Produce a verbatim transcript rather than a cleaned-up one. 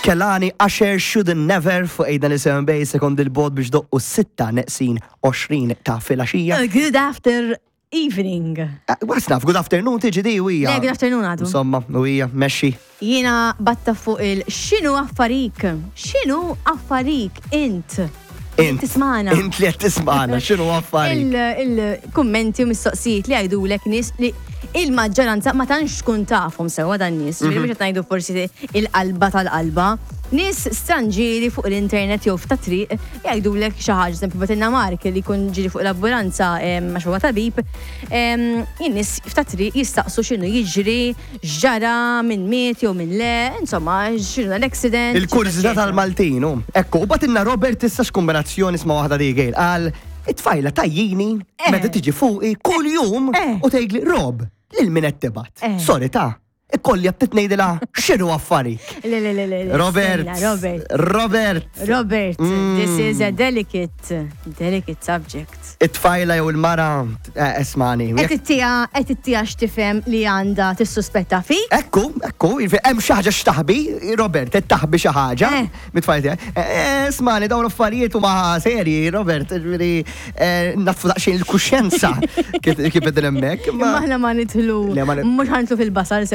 Kelani Asher Shouldn't Never fuq ejda nisem bej sekond il-bod biex doqqu sitta neqsin għoxrin ta' filaxija. Good after evening. Wasnaf, good afternoon tiġi di u hija. Le, good afternoon għadu. Insomma, u hija, mexxi. Jiena batta fuq il-xinu affarik. Xinu affarik int. Int tismana. Int li qed tismana, x'inhu affarik? Il-kummenti u mistoqsijiet li għajdulek nies li il-maġġoranza ma tantx tkun tafhom sewwa dan nies, ġifieri mhux qed ngħidu forsi il-qalba tal-qalba. Nies stranġieri fuq l-internet jew f'ta' triq jgħidulek xi ħaġa eżempju batilna Mark li jkun ġieli fuq l-ambulanza ma huwa tabib, in-nies f'ta' triq jistaqsu x'inhu jiġri, x'ġara min miet jew min le, insomma x'inhu l-accident. Il-kurzita tal-Maltinu. Ekku, u batilna Robert issa x'kombinazzjoni isma' waħda dik qal it-tfajla tajjini meta tiġi fuqi kull jum u tgħidli Rob lil min qed tibgħat. Sorry ta' Ikkolli għattit nejdila xinu affarik. Le, le, le, le. Robert. Robert. Robert. Robert, this is a delicate, delicate subject. It-tfajla jew il-mara, esmani. Et it-tija, et it-tija xtifem li għanda tissuspetta fi? Ekku, ekku, hemm xi ħaġa x'taħbi, Robert, qed taħbi xi ħaġa. Mit-tfajla. Esmani, dawn affarijiet huma serji, Robert, natfu daqsxejn il-kuxjenza kif qegħdin hemmhekk. Imma aħna ma nidħlu, mhux ħantlu fil-basar